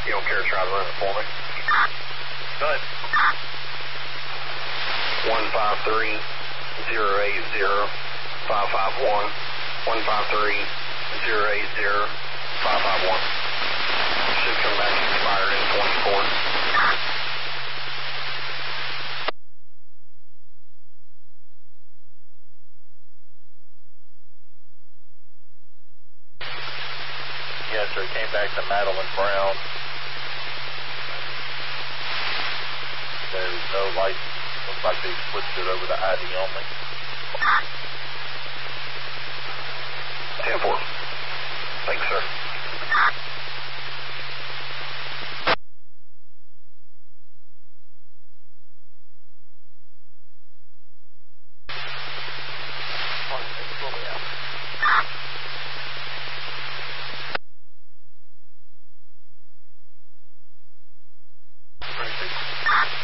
You don't care to try to run it for me? Go ahead. 153-080-551. 153-080-551. Should come back expired in 24. Yes, sir. Came back to Madeline Brown. There's no license. Looks like they switched it over to ID only. 10-4. Thanks, sir.